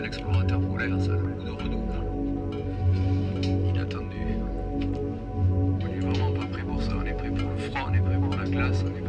l'explorateur polaire, ça, le coup de redouble. Inattendu. On est vraiment pas prêt pour ça, on est prêt pour le froid, on est prêt pour la glace, on est